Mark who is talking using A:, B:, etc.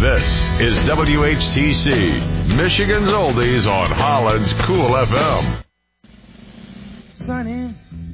A: This is WHTC, Michigan's Oldies on Holland's Cool FM.
B: Sunny